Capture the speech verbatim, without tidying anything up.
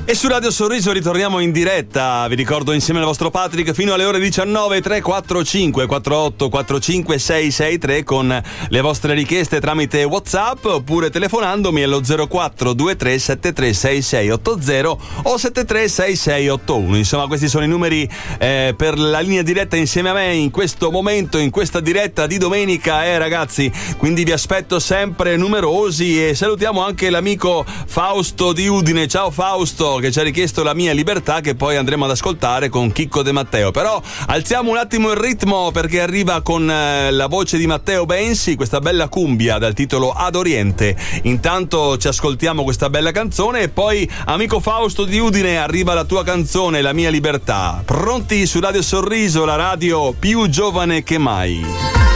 E su Radio Sorriso ritorniamo in diretta, vi ricordo, insieme al vostro Patrick fino alle ore diciannove. Tre quattro cinque quattro otto quattro cinque sei sei tre con le vostre richieste tramite WhatsApp oppure telefonandomi allo zero quattro due tre sette tre sei sei otto zero o sette tre sei sei otto uno. Insomma, questi sono i numeri eh, per la linea diretta insieme a me in questo momento, in questa diretta di domenica, eh ragazzi, quindi vi aspetto sempre numerosi. E salutiamo anche l'amico Fausto di Udine. Ciao Fausto, che ci ha richiesto La mia libertà, che poi andremo ad ascoltare con Chicco De Matteo. Però alziamo un attimo il ritmo, perché arriva con eh, la voce di Matteo Bensi questa bella cumbia dal titolo Ad Oriente. Intanto ci ascoltiamo questa bella canzone e poi, amico Fausto di Udine, arriva la tua canzone La mia libertà. Pronti su Radio Sorriso, la radio più giovane che mai.